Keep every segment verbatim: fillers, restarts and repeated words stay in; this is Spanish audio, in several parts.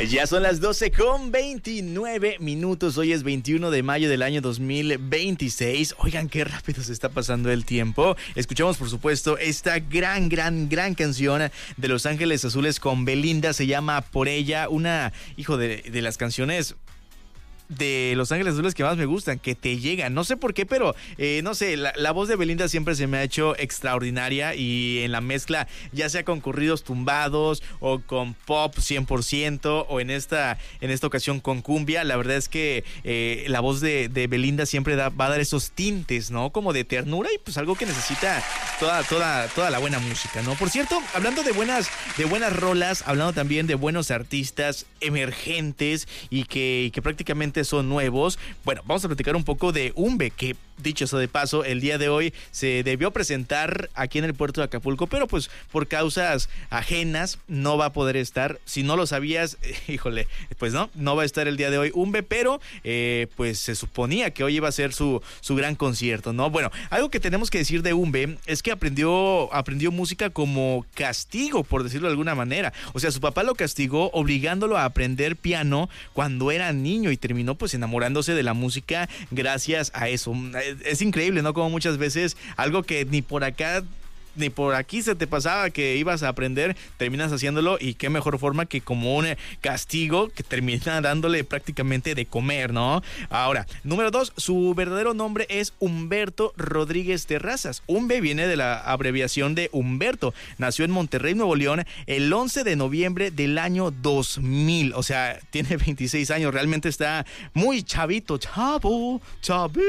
Ya son las doce con veintinueve minutos. Hoy es veintiuno de mayo del año dos mil veintiséis. Oigan, qué rápido se está pasando el tiempo. Escuchamos, por supuesto, esta gran, gran, gran canción de Los Ángeles Azules con Belinda. Se llama Por Ella. Una, hijo, de, de las canciones de Los Ángeles Azules que más me gustan, que te llegan, no sé por qué, pero eh, no sé, la, la voz de Belinda siempre se me ha hecho extraordinaria, y en la mezcla, ya sea con corridos tumbados o con pop cien por ciento, o en esta en esta ocasión con cumbia, la verdad es que eh, la voz de, de Belinda siempre da, va a dar esos tintes, ¿no? Como de ternura, y pues algo que necesita toda toda toda la buena música, ¿no? Por cierto, hablando de buenas de buenas rolas, hablando también de buenos artistas emergentes y que, y que prácticamente son nuevos. Bueno, vamos a platicar un poco de Umbe, que dicho eso de paso, el día de hoy se debió presentar aquí en el puerto de Acapulco, pero pues por causas ajenas no va a poder estar. Si no lo sabías, eh, híjole, pues no, no va a estar el día de hoy Umbe, pero eh, pues se suponía que hoy iba a ser su, su gran concierto, ¿no? Bueno, algo que tenemos que decir de Umbe es que aprendió, aprendió música como castigo, por decirlo de alguna manera. O sea, su papá lo castigó obligándolo a aprender piano cuando era niño, y terminó pues enamorándose de la música gracias a eso. Es increíble, ¿no? Como muchas veces algo que ni por acá ni por aquí se te pasaba que ibas a aprender, terminas haciéndolo, y qué mejor forma que como un castigo que termina dándole prácticamente de comer, ¿no? Ahora, número dos, su verdadero nombre es Humberto Rodríguez Terrazas. Umbe viene de la abreviación de Humberto. Nació en Monterrey, Nuevo León, el once de noviembre del año dos mil. O sea, tiene veintiséis años, realmente está muy chavito, chavo, chavito.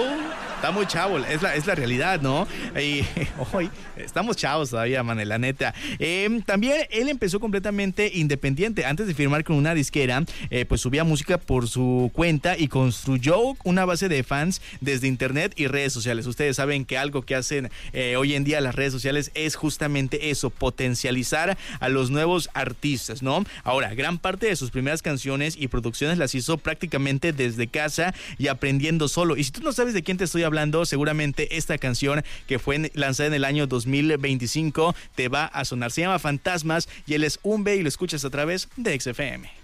Está muy chavo, es la, es la realidad, ¿no? Y hoy estamos chavos todavía, man, la neta. Eh, también él empezó completamente independiente. Antes de firmar con una disquera, eh, pues subía música por su cuenta y construyó una base de fans desde internet y redes sociales. Ustedes saben que algo que hacen eh, hoy en día las redes sociales es justamente eso, potencializar a los nuevos artistas, ¿no? Ahora, gran parte de sus primeras canciones y producciones las hizo prácticamente desde casa y aprendiendo solo. Y si tú no sabes de quién te estoy hablando, seguramente esta canción, que fue lanzada en el año dos mil veinticinco, te va a sonar. Se llama Fantasmas y él es Umbe, y lo escuchas a través de X F M.